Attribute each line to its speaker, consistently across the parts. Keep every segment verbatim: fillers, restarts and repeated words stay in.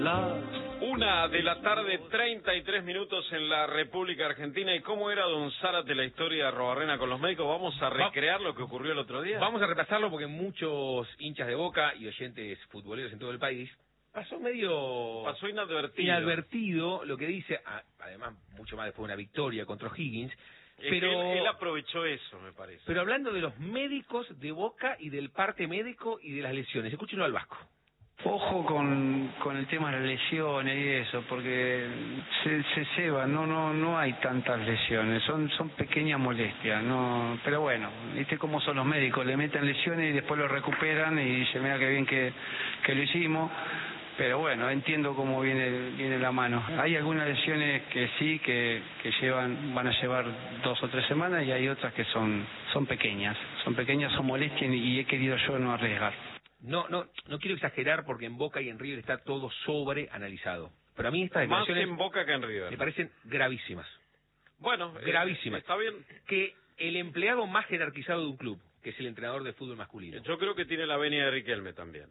Speaker 1: Una de la tarde, treinta y tres minutos en la República Argentina. ¿Y cómo era, don Zárate, la historia de Arruabarrena con los médicos? ¿Vamos a recrear lo que ocurrió el otro día?
Speaker 2: Vamos a repasarlo porque muchos hinchas de Boca y oyentes futboleros en todo el país pasó medio...
Speaker 1: Pasó inadvertido.
Speaker 2: Inadvertido lo que dice, además mucho más después de una victoria contra Higgins.
Speaker 1: Es
Speaker 2: pero
Speaker 1: que él, él aprovechó eso, me parece.
Speaker 2: Pero hablando de los médicos de Boca y del parte médico y de las lesiones. Escúchenlo al Vasco.
Speaker 3: Ojo con, con el tema de las lesiones y eso, porque se, se ceba, no no no hay tantas lesiones, son son pequeñas molestias, no, pero bueno, viste cómo son los médicos, le meten lesiones y después lo recuperan y dicen, mira qué bien que, que lo hicimos, pero bueno, entiendo cómo viene viene la mano. Hay algunas lesiones que sí, que, que llevan van a llevar dos o tres semanas y hay otras que son son pequeñas, son pequeñas, son molestias y he querido yo no arriesgar.
Speaker 2: No, no, no quiero exagerar porque en Boca y en River está todo sobreanalizado. Pero a mí estas declaraciones
Speaker 1: más en Boca que en River
Speaker 2: me parecen gravísimas.
Speaker 1: Bueno,
Speaker 2: gravísimas.
Speaker 1: Eh, está bien.
Speaker 2: Que el empleado más jerarquizado de un club, que es el entrenador de fútbol masculino.
Speaker 1: Yo creo que tiene la venia de Riquelme también.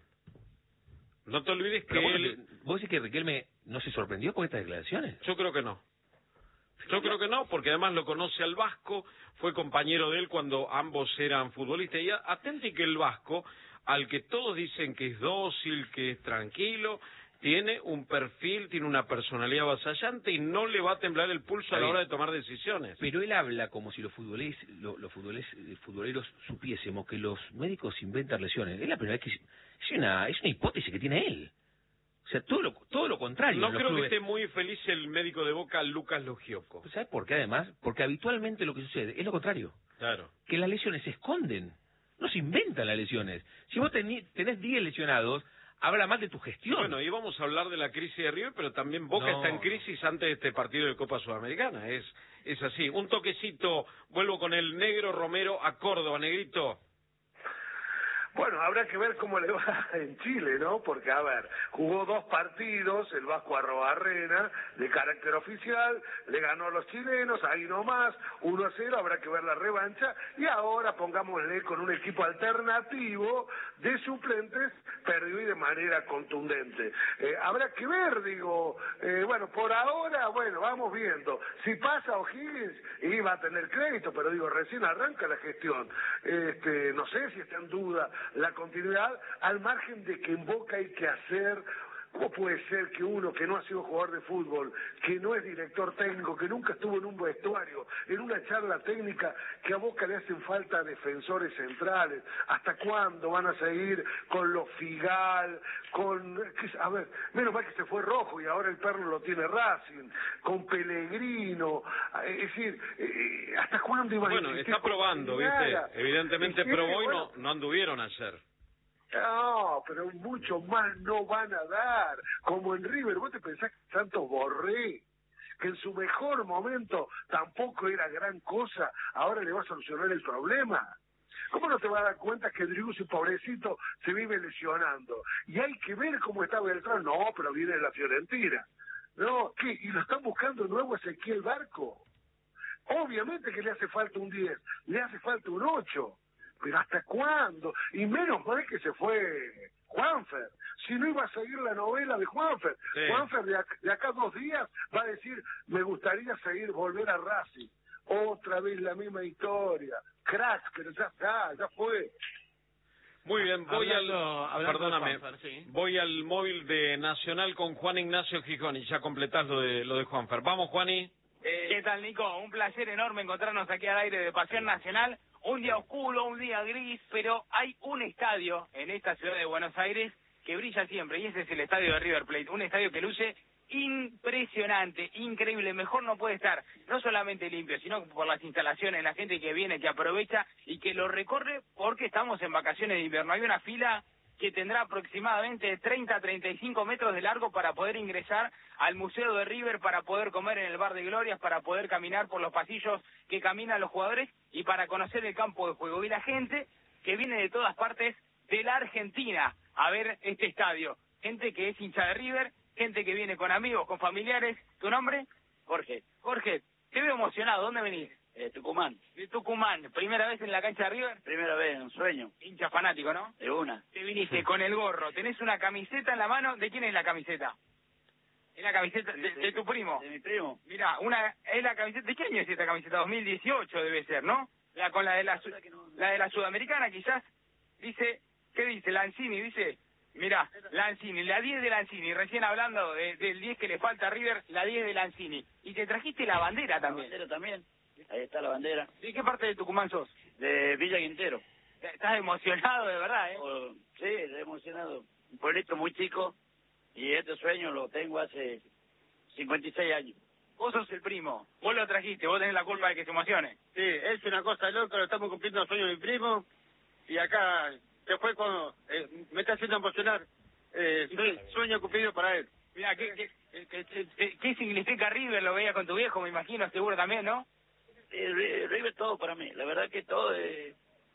Speaker 1: No te olvides que
Speaker 2: vos,
Speaker 1: él...
Speaker 2: ¿Vos decís que Riquelme no se sorprendió por estas declaraciones?
Speaker 1: Yo creo que no. Yo creo que no, porque además lo conoce al Vasco, fue compañero de él cuando ambos eran futbolistas. Y atente que el Vasco, al que todos dicen que es dócil, que es tranquilo, tiene un perfil, tiene una personalidad avasallante y no le va a temblar el pulso a la hora de tomar decisiones.
Speaker 2: Pero él habla como si los futboleros, los, los futboleros, futboleros supiésemos que los médicos inventan lesiones. Es la primera vez que... Es una, es una hipótesis que tiene él. O sea, todo lo, todo lo contrario.
Speaker 1: No creo
Speaker 2: clubes.
Speaker 1: que esté muy feliz el médico de Boca, Lucas Logioco.
Speaker 2: ¿Sabes por qué además? Porque habitualmente lo que sucede es lo contrario.
Speaker 1: Claro.
Speaker 2: Que las lesiones se esconden. No se inventan las lesiones. Si vos tení, tenés diez lesionados, habla mal de tu gestión.
Speaker 1: Bueno, íbamos a hablar de la crisis de River, pero también Boca
Speaker 2: no.
Speaker 1: está en crisis antes de este partido de Copa Sudamericana. Es, es así. Un toquecito, vuelvo con el negro Romero a Córdoba, negrito.
Speaker 4: Bueno, habrá que ver cómo le va en Chile, ¿no? Porque, a ver, jugó dos partidos, el Vasco Arruabarrena, de carácter oficial, le ganó a los chilenos, ahí nomás, uno a cero, habrá que ver la revancha, y ahora, pongámosle, con un equipo alternativo de suplentes, perdió y de manera contundente. Eh, habrá que ver, digo, eh, bueno, por ahora, bueno, vamos viendo. Si pasa O'Higgins, iba a tener crédito, pero digo, recién arranca la gestión. Este, no sé si está en duda la continuidad, al margen de que en Boca hay que hacer. ¿Cómo puede ser que uno que no ha sido jugador de fútbol, que no es director técnico, que nunca estuvo en un vestuario, en una charla técnica, que a Boca le hacen falta defensores centrales? ¿Hasta cuándo van a seguir con los Figal, con... a ver, menos mal que se fue Rojo y ahora el perro lo tiene Racing, con Pellegrino, es decir, ¿hasta cuándo iban a...
Speaker 1: Bueno, está probando, ¿viste? Evidentemente probó y no, no anduvieron ayer.
Speaker 4: No, pero mucho más no van a dar, como en River. ¿Vos te pensás que Santos Borré, que en su mejor momento tampoco era gran cosa, ahora le va a solucionar el problema? ¿Cómo no te vas a dar cuenta que Driussi, pobrecito, se vive lesionando? Y hay que ver cómo está Beltrán. No, pero viene de la Fiorentina. No, ¿qué? ¿Y lo están buscando nuevo Ezequiel Barco? Obviamente que le hace falta un diez, le hace falta un ocho. ¿Pero hasta cuándo? Y menos mal que se fue Juanfer. Si no iba a seguir la novela de Juanfer. Sí. Juanfer de acá, de acá a dos días va a decir, me gustaría seguir, volver a Racing. Otra vez la misma historia. Crack, pero ya está, ya fue.
Speaker 1: Muy bien, voy
Speaker 5: hablando,
Speaker 1: al...
Speaker 5: hablando
Speaker 1: Perdóname,
Speaker 5: Juanfer, sí.
Speaker 1: Voy al móvil de Nacional con Juan Ignacio Gijón y ya completás lo de, lo de Juanfer. Vamos, Juani.
Speaker 6: Eh, ¿Qué tal, Nico? Un placer enorme encontrarnos aquí al aire de Pasión Nacional. Un día oscuro, un día gris, pero hay un estadio en esta ciudad de Buenos Aires que brilla siempre, y ese es el estadio de River Plate, un estadio que luce impresionante, increíble, mejor no puede estar, no solamente limpio, sino por las instalaciones, la gente que viene, que aprovecha y que lo recorre porque estamos en vacaciones de invierno. Hay una fila que tendrá aproximadamente treinta a treinta y cinco metros de largo para poder ingresar al Museo de River, para poder comer en el Bar de Glorias, para poder caminar por los pasillos que caminan los jugadores y para conocer el campo de juego. Y la gente que viene de todas partes de la Argentina a ver este estadio. Gente que es hincha de River, gente que viene con amigos, con familiares. ¿Tu nombre? Jorge. Jorge, te veo emocionado. ¿Dónde venís?
Speaker 7: Eh, Tucumán.
Speaker 6: De Tucumán. ¿Primera vez en la cancha de River?
Speaker 7: Primera vez, un sueño.
Speaker 6: Hincha fanático, ¿no?
Speaker 7: De una.
Speaker 6: Te viniste con el gorro. ¿Tenés una camiseta en la mano? ¿De quién es la camiseta? Es la camiseta de, de tu primo.
Speaker 5: De mi primo.
Speaker 6: Mira, una, es la camiseta, ¿de qué año es esta camiseta? dos mil dieciocho debe ser, ¿no? La con la de la, la de la Sudamericana quizás. Dice, ¿qué dice? Lanzini, dice, mira, Lanzini, la diez de Lanzini, recién hablando de, del diez que le falta a River, la diez de Lanzini. Y te trajiste la bandera también.
Speaker 5: La bandera también. Ahí está la bandera.
Speaker 6: ¿De qué parte de Tucumán sos?
Speaker 5: De Villa Quintero.
Speaker 6: Estás emocionado de verdad, ¿eh?
Speaker 5: Oh, sí, estoy emocionado. Un pueblito muy chico y este sueño lo tengo hace cincuenta y seis años.
Speaker 6: Vos sos el primo, vos lo trajiste, vos tenés la culpa de que se emocione.
Speaker 7: Sí, es una cosa loca, lo estamos cumpliendo el sueño de mi primo y acá se fue cuando eh, me está haciendo emocionar. Eh, sueño cumplido para él.
Speaker 6: Mira, ¿qué, qué, qué, qué, ¿qué significa River? Lo veía con tu viejo, me imagino, seguro también, ¿no?
Speaker 5: Eh, River todo para mí, la verdad que todo. Eh,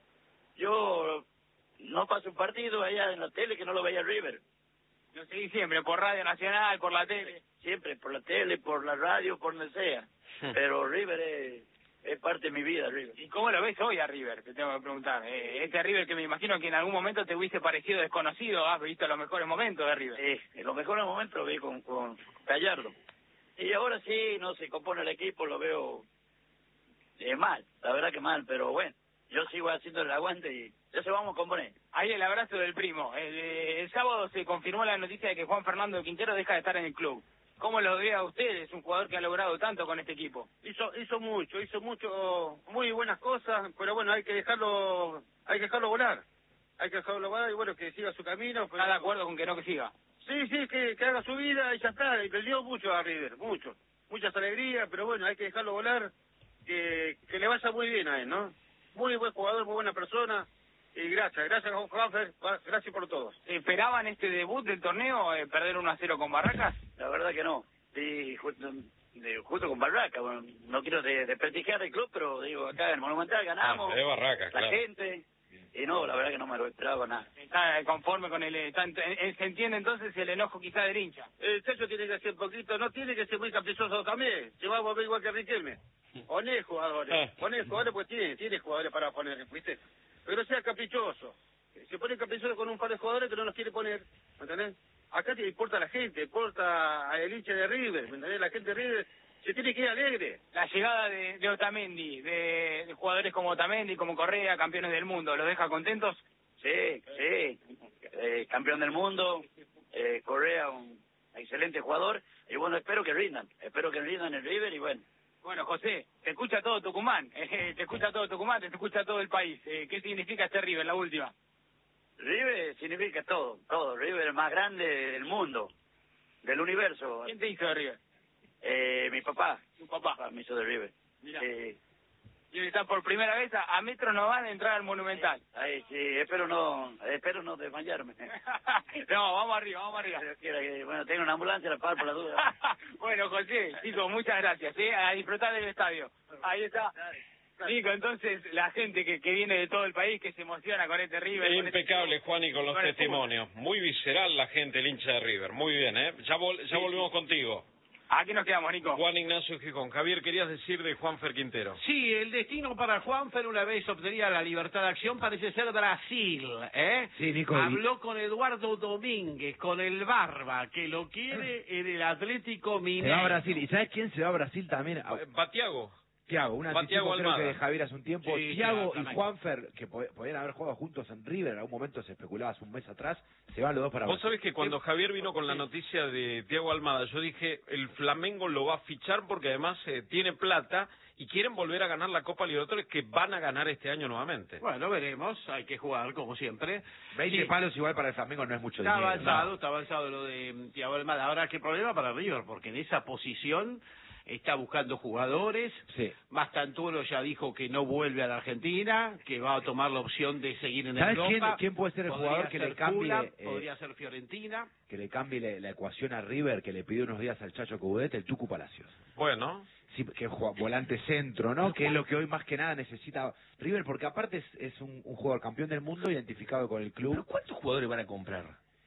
Speaker 5: yo no paso un partido allá en la tele que no lo veía River.
Speaker 6: Lo seguí siempre, por Radio Nacional, por la tele.
Speaker 5: Siempre, por la tele, por la radio, por donde sea. Pero River es, es parte de mi vida, River.
Speaker 6: ¿Y cómo lo ves hoy a River? Te tengo que preguntar. Eh, este River que me imagino que en algún momento te hubiese parecido desconocido, has visto los mejores momentos de River.
Speaker 5: Sí, en los mejores momentos lo vi con, con Gallardo. Y ahora sí, no se compone el equipo, lo veo eh, mal, la verdad que mal, pero bueno, yo sigo haciendo el aguante y ya se vamos a componer.
Speaker 6: Ahí el abrazo del primo. El, el sábado se confirmó la noticia de que Juan Fernando Quintero deja de estar en el club. ¿Cómo lo ve a usted? Es un jugador que ha logrado tanto con este equipo.
Speaker 7: Hizo hizo mucho, hizo mucho, muy buenas cosas, pero bueno, hay que dejarlo, hay que dejarlo volar. Hay que dejarlo volar y bueno, que siga su camino. Pero...
Speaker 6: ¿Está de acuerdo con que no que siga?
Speaker 7: Sí, sí, que, que haga su vida y ya está. Y le dio mucho a River, mucho. Muchas alegrías, pero bueno, hay que dejarlo volar, que, que le vaya muy bien a él, ¿no? Muy buen jugador, muy buena persona. Y gracias, gracias Juanfer, gracias por todos.
Speaker 6: ¿Esperaban este debut del torneo, eh, perder uno a cero con Barracas?
Speaker 5: La verdad que no. Sí, justo, de, justo con Barracas. Bueno, no quiero de, desprestigiar el club, pero digo, acá en el Monumental ganamos.
Speaker 1: Ah, de Barracas,
Speaker 5: la
Speaker 1: claro.
Speaker 5: gente. Y no, la verdad que no me lo esperaba nada.
Speaker 6: ¿Está conforme con el... Está, ¿Se entiende entonces el enojo quizá del hincha?
Speaker 7: El Chacho tiene que ser poquito, no tiene que ser muy caprichoso también. Se va a volver igual que Riquelme. Poné jugadores, poné jugadores pues tiene, tiene jugadores para poner, ¿viste? Pero sea caprichoso. Se pone caprichoso con un par de jugadores que no los quiere poner, ¿me entendés? Acá te importa la gente, importa el hincha de River, ¿me entendés? La gente de River se tiene que ir alegre.
Speaker 6: La llegada de, de Otamendi, de, de jugadores como Otamendi, como Correa, campeones del mundo, ¿los deja contentos?
Speaker 5: Sí, sí. Eh, campeón del mundo, eh, Correa, un excelente jugador. Y bueno, espero que rindan. Espero que rindan el River y bueno.
Speaker 6: Bueno, José, te escucha todo Tucumán, eh, te escucha todo Tucumán, te escucha todo el país. Eh, ¿Qué significa este River, la última?
Speaker 5: River significa todo, todo. River es el más grande del mundo, del universo.
Speaker 6: ¿Quién te hizo de River?
Speaker 5: Eh, mi papá.
Speaker 6: Tu papá.
Speaker 5: papá me hizo de River.
Speaker 6: Mira.
Speaker 5: Eh,
Speaker 6: Y está por primera vez a, a metros no van a entrar al Monumental.
Speaker 5: Ahí sí, espero no, espero no desmayarme.
Speaker 6: No, vamos arriba, vamos arriba.
Speaker 5: Que, bueno, tengo una ambulancia, la pago por la duda.
Speaker 6: Bueno, José, chicos, muchas gracias, ¿eh? A disfrutar del estadio. Ahí está. Nico, entonces, la gente que, que viene de todo el país, que se emociona con este River. Con
Speaker 1: Impecable,
Speaker 6: este...
Speaker 1: Juan, y con los
Speaker 6: con
Speaker 1: testimonios. Muy visceral la gente, el hincha de River. Muy bien, ¿eh? Ya, vol ya
Speaker 6: sí,
Speaker 1: volvemos
Speaker 6: sí.
Speaker 1: contigo.
Speaker 6: Aquí nos quedamos, Nico.
Speaker 1: Juan Ignacio Gijón. Javier, querías decir de Juanfer Quintero.
Speaker 8: Sí, el destino para Juanfer, una vez obtenida la libertad de acción, parece ser Brasil, ¿eh?
Speaker 9: Sí, Nico.
Speaker 8: Habló con Eduardo Domínguez, con el Barba, que lo quiere en el Atlético Mineiro.
Speaker 9: Se va a Brasil. ¿Y sabes quién se va a Brasil también?
Speaker 1: Batiago.
Speaker 9: Tiago, un anticipo creo
Speaker 1: Almada.
Speaker 9: que de Javier hace un tiempo.
Speaker 8: Sí,
Speaker 9: Tiago
Speaker 8: sí,
Speaker 9: y Juanfer, que po podían haber jugado juntos en River, en algún momento se especulaba hace un mes atrás, se van los dos para
Speaker 1: Vos
Speaker 9: Brasil.
Speaker 1: sabés que cuando Javier vino con la noticia de Thiago Almada, yo dije, el Flamengo lo va a fichar porque además eh, tiene plata y quieren volver a ganar la Copa Libertadores, que van a ganar este año nuevamente.
Speaker 8: Bueno, veremos, hay que jugar como siempre.
Speaker 9: veinte
Speaker 8: Sí.
Speaker 9: palos igual para el Flamengo no es mucho
Speaker 8: Está
Speaker 9: dinero.
Speaker 8: avanzado,
Speaker 9: ¿no?
Speaker 8: está avanzado lo de Thiago Almada. Ahora, ¿qué problema para River? Porque en esa posición está buscando jugadores.
Speaker 9: Sí.
Speaker 8: Mastantuono ya dijo que no vuelve a la Argentina, que va a tomar la opción de seguir en
Speaker 9: ¿Sabes
Speaker 8: Europa.
Speaker 9: quién, quién puede ser el
Speaker 8: Podría
Speaker 9: jugador que
Speaker 8: ser
Speaker 9: le cambie
Speaker 8: Fulham,
Speaker 9: eh,
Speaker 8: podría ser Fiorentina.
Speaker 9: que le cambie la, la ecuación a River, que le pidió unos días al Chacho Coudet, el Tucu Palacios?
Speaker 1: Bueno,
Speaker 9: Sí, que juega volante centro, ¿no? Que es lo que hoy más que nada necesita River, porque aparte es, es un, un jugador campeón del mundo identificado con el
Speaker 2: ¿Pero
Speaker 9: club.
Speaker 2: cuántos jugadores van a comprar?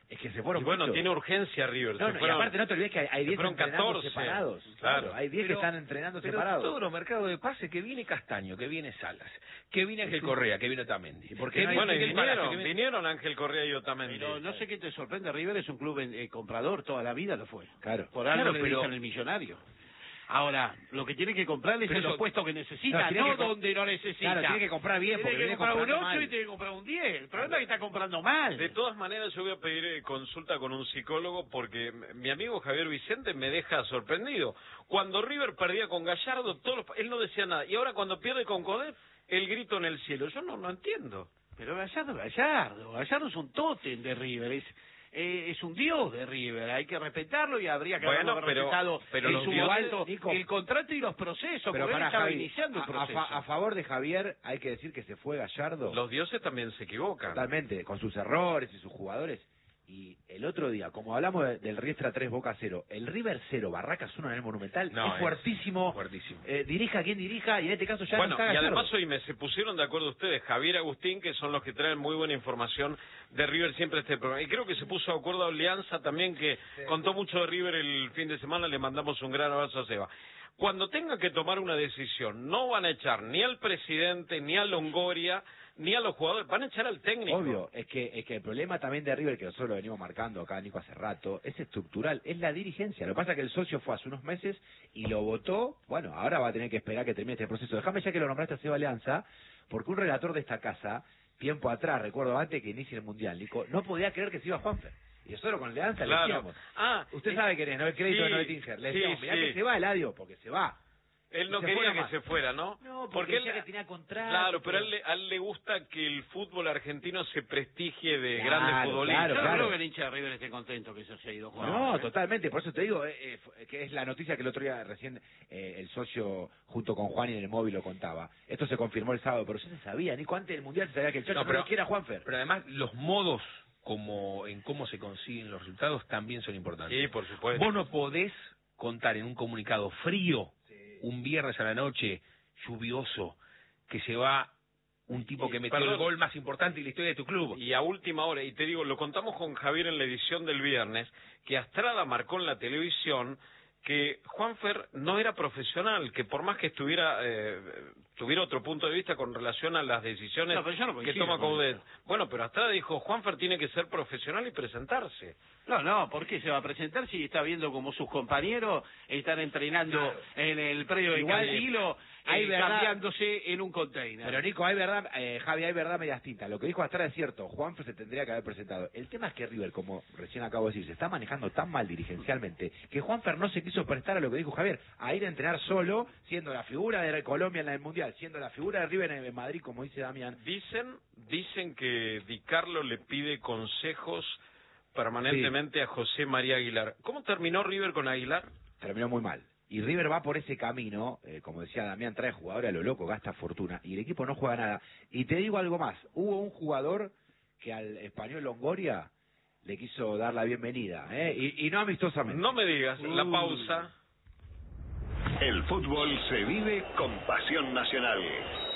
Speaker 9: Es que se fueron
Speaker 1: Y bueno,
Speaker 9: mucho.
Speaker 1: tiene urgencia River.
Speaker 9: No,
Speaker 1: se
Speaker 9: no,
Speaker 1: fueron,
Speaker 9: y aparte no te olvides que hay- hay
Speaker 1: se
Speaker 9: diez
Speaker 1: fueron
Speaker 9: entrenando
Speaker 1: catorce.
Speaker 9: separados.
Speaker 1: Claro.
Speaker 9: Claro, hay diez que
Speaker 2: Pero-
Speaker 9: están entrenando
Speaker 2: pero
Speaker 9: separados.
Speaker 2: todos los mercados de pase, que viene Castaño, que viene Salas, que viene Ángel Correa, que viene Otamendi.
Speaker 9: porque
Speaker 2: que
Speaker 9: no hay-
Speaker 2: viene
Speaker 1: Bueno, y
Speaker 2: Miguel Palacio,
Speaker 1: vinieron,
Speaker 2: que viene-
Speaker 1: vinieron Ángel Correa y Otamendi.
Speaker 8: Pero no sé qué te sorprende, River es un club en- eh, comprador, toda la vida lo fue.
Speaker 9: Claro.
Speaker 8: Por algo
Speaker 2: Claro,
Speaker 8: le
Speaker 2: pero-
Speaker 8: dicen el millonario. Ahora, lo que tiene que comprar es
Speaker 2: Pero
Speaker 8: en los
Speaker 2: eso-
Speaker 8: puestos que necesita,
Speaker 9: No, tiene
Speaker 8: no,
Speaker 9: que com-
Speaker 8: donde no necesita.
Speaker 9: Claro, tiene que comprar bien, porque
Speaker 8: Tiene que
Speaker 9: viene
Speaker 8: comprar un
Speaker 9: comprando
Speaker 8: ocho
Speaker 9: mal.
Speaker 8: y tiene que comprar un diez. El problema es que está comprando mal.
Speaker 1: De todas maneras, yo voy a pedir eh, consulta con un psicólogo porque m- mi amigo Javier Vicente me deja sorprendido. Cuando River perdía con Gallardo, todos los- él no decía nada. Y ahora cuando pierde con Codef, el grito en el cielo. Yo no, no entiendo.
Speaker 8: Pero Gallardo, Gallardo, Gallardo es un tótem de River, es, eh, es un dios de River, hay que respetarlo y habría que
Speaker 1: Bueno,
Speaker 8: haberlo
Speaker 1: pero-
Speaker 8: respetado
Speaker 1: pero
Speaker 8: en
Speaker 1: los
Speaker 8: su
Speaker 1: dioses,
Speaker 8: momento,
Speaker 9: Nico,
Speaker 8: el contrato y los procesos,
Speaker 9: Pero
Speaker 8: porque él
Speaker 9: para
Speaker 8: estaba
Speaker 9: Javi,
Speaker 8: iniciando el
Speaker 9: a- a,
Speaker 8: proceso.
Speaker 9: fa- a favor de Javier hay que decir que se fue Gallardo
Speaker 1: Los dioses también se equivocan.
Speaker 9: totalmente, con sus errores y sus jugadores. Y el otro día, como hablamos de- del Riestra tres Boca cero, el River cero Barracas uno en el Monumental
Speaker 1: No,
Speaker 9: es
Speaker 1: es
Speaker 9: fuertísimo.
Speaker 2: fuertísimo.
Speaker 9: Eh, dirija quien dirija y en este caso ya
Speaker 1: Bueno,
Speaker 9: no está
Speaker 1: y
Speaker 9: Gallardo.
Speaker 1: además hoy me se pusieron de acuerdo ustedes, Javier Agustín, que son los que traen muy buena información de River siempre este programa. Y creo que se puso de acuerdo a Alianza también, que contó mucho de River el fin de semana, le mandamos un gran abrazo a Seba. Cuando tenga que tomar una decisión, no van a echar ni al presidente, ni a Longoria, ni a los jugadores, van a echar al técnico.
Speaker 9: Obvio, es que, es que el problema también de River, que nosotros lo venimos marcando acá, Nico, hace rato, es estructural, es la dirigencia. Lo que pasa es que el socio fue hace unos meses y lo votó, bueno, ahora va a tener que esperar que termine este proceso. Déjame ya que lo nombraste a Seba Alianza, porque un relator de esta casa, tiempo atrás, recuerdo antes que inicie el Mundial, Nico, no podía creer que se iba Juanfer. Y nosotros con Alianza le
Speaker 1: Claro.
Speaker 9: decíamos,
Speaker 1: Ah,
Speaker 9: usted
Speaker 1: y-
Speaker 9: sabe quién es, ¿no? El crédito
Speaker 1: sí,
Speaker 9: de Noetinger. Le
Speaker 1: sí,
Speaker 9: decíamos, mirá
Speaker 1: sí.
Speaker 9: que se va Eladio, porque se va.
Speaker 1: Él no
Speaker 9: se
Speaker 1: quería
Speaker 9: fuera
Speaker 1: que
Speaker 9: más.
Speaker 1: se fuera, ¿no?
Speaker 9: No, porque
Speaker 1: él,
Speaker 9: decía que tenía contrato,
Speaker 1: Claro, pero a
Speaker 9: pero-
Speaker 1: él, le- a él le gusta que el fútbol argentino se prestigie de
Speaker 9: Claro,
Speaker 1: grandes futbolistas.
Speaker 9: claro,
Speaker 8: Yo
Speaker 9: claro.
Speaker 8: creo que el hincha de River esté contento que se haya ido Juan.
Speaker 9: No,
Speaker 8: ¿eh?
Speaker 9: totalmente, por eso te digo, eh, eh, fu- que es la noticia que el otro día recién eh, el socio junto con Juan y en el móvil lo contaba. Esto se confirmó el sábado, pero ya se sabía, Nico, antes del Mundial se sabía que el Chacho
Speaker 2: No,
Speaker 9: no,
Speaker 2: pero-
Speaker 9: lo quiera Juanfer.
Speaker 2: Pero además, los modos como en cómo se consiguen los resultados también son importantes.
Speaker 1: Sí, por supuesto.
Speaker 2: Vos no podés contar en un comunicado frío, un viernes a la noche, lluvioso, que se va un tipo que metió
Speaker 1: Perdón.
Speaker 2: el gol más importante en la historia de tu club.
Speaker 1: Y a última hora, y te digo, lo contamos con Javier en la edición del viernes, que Astrada marcó en la televisión que Juanfer no era profesional, que por más que estuviera eh, tuviera otro punto de vista con relación a las decisiones
Speaker 8: No, pero yo no
Speaker 1: que
Speaker 8: coincido
Speaker 1: toma
Speaker 8: con
Speaker 1: Coudet.
Speaker 8: eso.
Speaker 1: Bueno, pero Astrada dijo, Juanfer tiene que ser profesional y presentarse.
Speaker 8: No, no, ¿por qué se va a presentar si está viendo como sus compañeros están entrenando en el predio de
Speaker 9: Igual,
Speaker 8: Candilo,
Speaker 9: hay
Speaker 8: eh,
Speaker 9: verdad-
Speaker 8: cambiándose en un container?
Speaker 9: Pero Nico, hay verdad, eh, Javi, hay verdad medias tintas. Lo que dijo Astrada es cierto, Juanfer se tendría que haber presentado. El tema es que River, como recién acabo de decir, se está manejando tan mal dirigencialmente que Juanfer no se quiso prestar a lo que dijo Javier, a ir a entrenar solo, siendo la figura de Colombia en el Mundial, siendo la figura de River en Madrid, como dice Damián.
Speaker 1: Dicen, dicen que Di Carlo le pide consejos permanentemente a José María Aguilar. ¿Cómo terminó River con Aguilar?
Speaker 9: Terminó muy mal. Y River va por ese camino, eh, como decía Damián, trae jugadores a lo loco, gasta fortuna, y el equipo no juega nada. Y te digo algo más, hubo un jugador que al español Longoria le quiso dar la bienvenida, ¿eh? y, y no amistosamente.
Speaker 1: No me digas, la
Speaker 8: Uh.
Speaker 1: pausa.
Speaker 10: El fútbol se vive con pasión nacional.